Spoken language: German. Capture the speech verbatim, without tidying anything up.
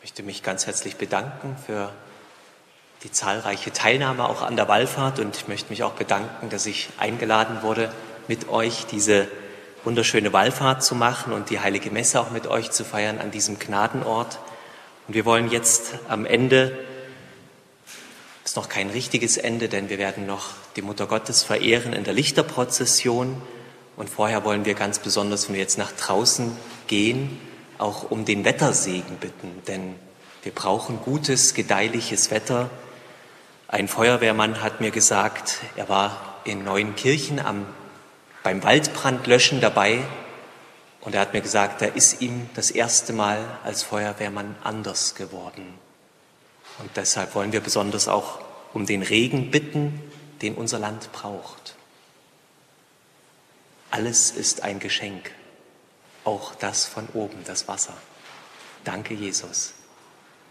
Ich möchte mich ganz herzlich bedanken für die zahlreiche Teilnahme auch an der Wallfahrt und ich möchte mich auch bedanken, dass ich eingeladen wurde, mit euch diese wunderschöne Wallfahrt zu machen und die Heilige Messe auch mit euch zu feiern an diesem Gnadenort. Und wir wollen jetzt am Ende, ist noch kein richtiges Ende, denn wir werden noch die Mutter Gottes verehren in der Lichterprozession. Und vorher wollen wir ganz besonders, wenn wir jetzt nach draußen gehen, auch um den Wettersegen bitten, denn wir brauchen gutes, gedeihliches Wetter. Ein Feuerwehrmann hat mir gesagt, er war in Neuenkirchen am, beim Waldbrandlöschen dabei und er hat mir gesagt, da ist ihm das erste Mal als Feuerwehrmann anders geworden. Und deshalb wollen wir besonders auch um den Regen bitten, den unser Land braucht. Alles ist ein Geschenk, auch das von oben, das Wasser. Danke, Jesus.